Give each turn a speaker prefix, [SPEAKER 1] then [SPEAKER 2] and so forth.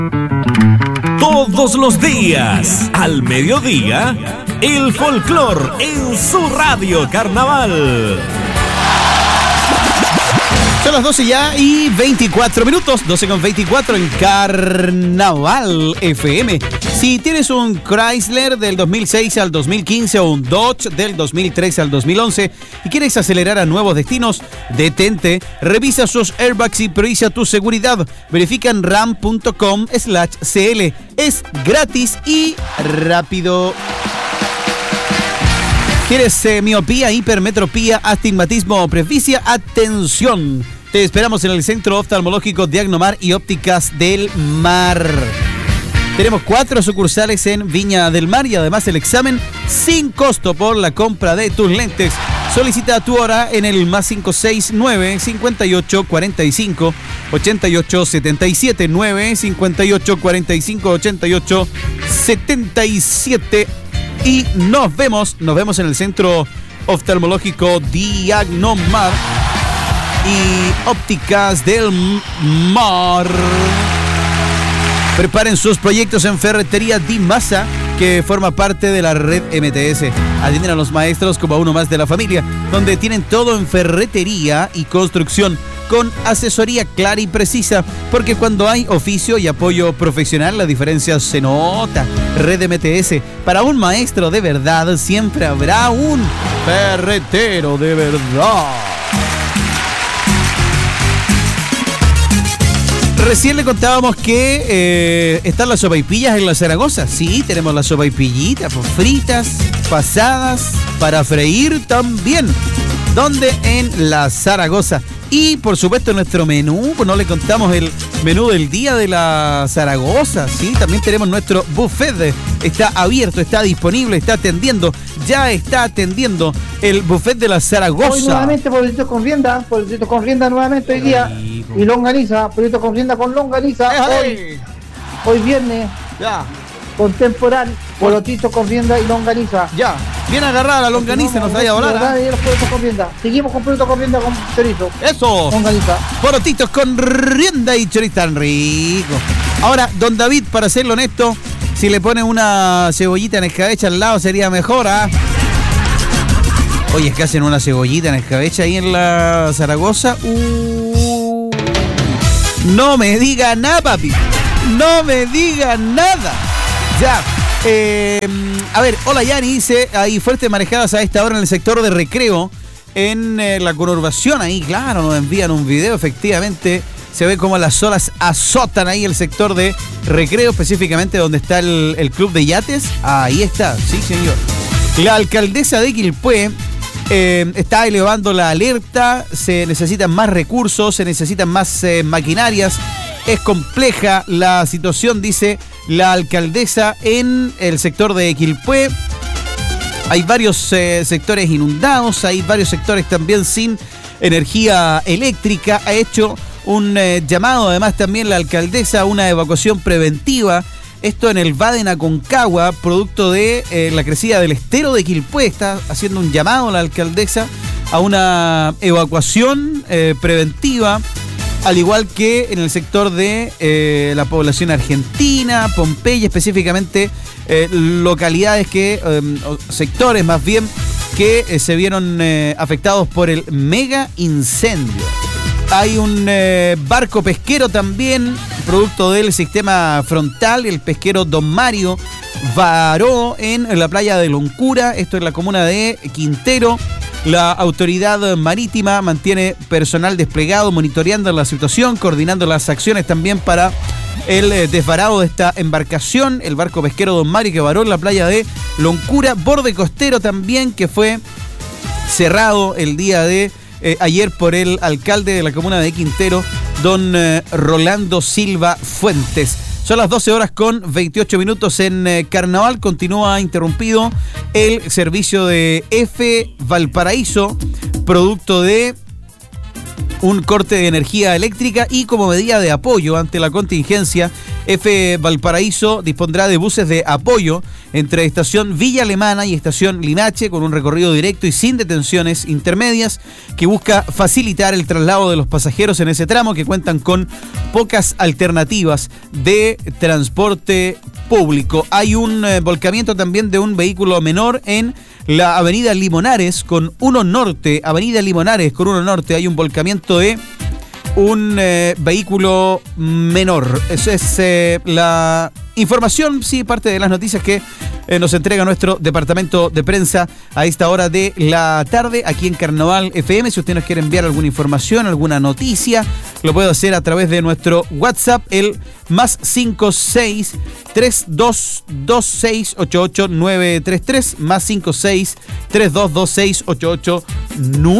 [SPEAKER 1] Todos los días, al mediodía, el folclor en su radio Carnaval.
[SPEAKER 2] Son las 12 ya y 24 minutos, 12:24 en Carnaval FM. Si tienes un Chrysler del 2006 al 2015 o un Dodge del 2013 al 2011 y quieres acelerar a nuevos destinos, detente, revisa sus airbags y prioriza tu seguridad. Verifica en ram.com/cl. Es gratis y rápido. ¿Tienes miopía, hipermetropía, astigmatismo o presbicia? ¡Atención! Te esperamos en el Centro Oftalmológico Diagnomar y Ópticas del Mar. Tenemos 4 sucursales en Viña del Mar y además el examen sin costo por la compra de tus lentes. Solicita tu hora en el +569 58 45 88 77 9 58 45 88 77. Y nos vemos en el Centro Oftalmológico Diagnomar y Ópticas del Mar. Preparen sus proyectos en Ferretería Di Masa, que forma parte de la red MTS. Atienden a los maestros como a uno más de la familia, donde tienen todo en ferretería y construcción, con asesoría clara y precisa, porque cuando hay oficio y apoyo profesional, la diferencia se nota. Red MTS, para un maestro de verdad, siempre habrá un ferretero de verdad. Recién le contábamos que están las sopaipillas en la Zaragoza. Sí, tenemos las sopaipillitas fritas, pasadas, para freír también. ¿Dónde? En la Zaragoza. Y por supuesto nuestro menú, pues no le contamos el menú del día de la Zaragoza, ¿sí? También tenemos nuestro buffet, está abierto, está disponible, ya está atendiendo el buffet de la Zaragoza.
[SPEAKER 3] Hoy nuevamente pollito con rienda nuevamente hoy día. Y longaniza, pollito con rienda con longaniza. Hoy viernes. Ya. Contemporáneo, pollito con rienda y longaniza.
[SPEAKER 2] Ya. Bien agarrada la longaniza, nos vaya a volar.
[SPEAKER 3] Seguimos con pollito con rienda con chorizo.
[SPEAKER 2] Eso.
[SPEAKER 3] Longaniza.
[SPEAKER 2] Porotitos con rienda y chorizo tan rico. Ahora, don David, para serlo honesto, si le pone una cebollita en escabeche al lado sería mejor, ¿ah? Oye, es que hacen una cebollita en escabeche ahí en la Zaragoza. No me diga nada, papi. No me diga nada. Ya. A ver, hola Yani, dice, hay fuertes marejadas a esta hora en el sector de Recreo, en la conurbación, ahí, claro, nos envían un video, efectivamente, se ve como las olas azotan ahí el sector de Recreo, específicamente donde está el club de yates, ahí está, sí señor. La alcaldesa de Quilpué está elevando la alerta, se necesitan más recursos, se necesitan más maquinarias, es compleja la situación, dice la alcaldesa en el sector de Quilpué. Hay varios sectores inundados, hay varios sectores también sin energía eléctrica. Ha hecho un llamado además también la alcaldesa a una evacuación preventiva. Esto en el Baden Aconcagua, producto de la crecida del estero de Quilpué. Está haciendo un llamado la alcaldesa a una evacuación preventiva, al igual que en el sector de la población argentina, Pompeya, específicamente localidades sectores más bien, que se vieron afectados por el mega incendio. Hay un barco pesquero también, producto del sistema frontal, el pesquero Don Mario varó en la playa de Loncura, esto en la comuna de Quintero. La autoridad marítima mantiene personal desplegado, monitoreando la situación, coordinando las acciones también para el desvarado de esta embarcación, el barco pesquero Don Mario, que varó en la playa de Loncura, borde costero también, que fue cerrado el día de ayer por el alcalde de la comuna de Quintero, don Rolando Silva Fuentes. Son las 12:28 en Carnaval. Continúa interrumpido el servicio de F Valparaíso, producto de un corte de energía eléctrica y como medida de apoyo ante la contingencia F. Valparaíso dispondrá de buses de apoyo entre estación Villa Alemana y estación Limache, con un recorrido directo y sin detenciones intermedias, que busca facilitar el traslado de los pasajeros en ese tramo, que cuentan con pocas alternativas de transporte público. Hay un volcamiento también de un vehículo menor en la avenida Limonares con 1 Norte. Avenida Limonares con 1 Norte. Hay un volcamiento de un vehículo menor. Eso es la información, sí, parte de las noticias que nos entrega nuestro departamento de prensa a esta hora de la tarde aquí en Carnaval FM. Si usted nos quiere enviar alguna información, alguna noticia, lo puede hacer a través de nuestro WhatsApp, el +56 3226 88933, +56 3226 88933.